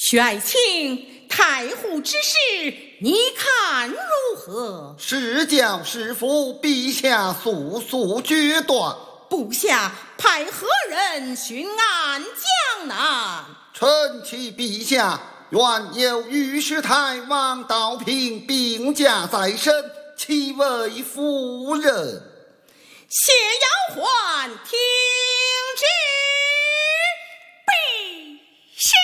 许爱卿，太后之事，你看如何？ 是将是否，陛下速速决断。 部下派何人巡按江南？ 臣启陛下，原有御史台王道平病驾在身，其为夫人。 谢丫鬟听旨。 陛下。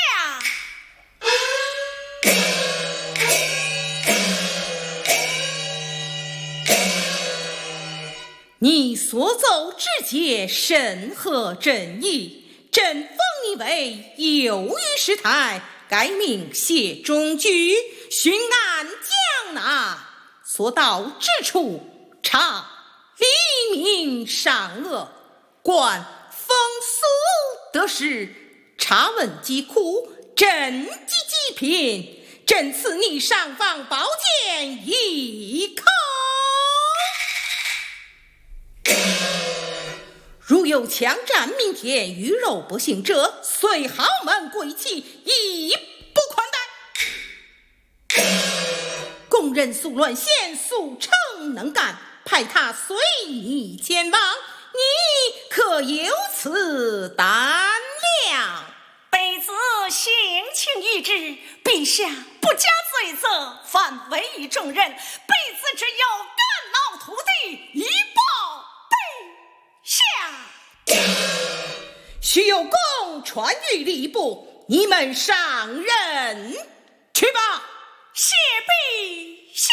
你所奏之节甚合朕意，朕封你为右御史台，改名谢中举，巡按江南，所到之处，查黎民善恶，观风俗得失，查问疾苦，赈济济贫，朕赐你上房宝剑一口。如有强占民田、鱼肉不幸者，随豪门贵戚一不宽待。供认速乱县速成能干，派他随你前往，你可有此胆量？ 卑子性情一致，陛下不加罪责，反委以重任，卑子只有干劳土地，以报陛下。 须有功传谕吏部，你们上任去吧。 谢陛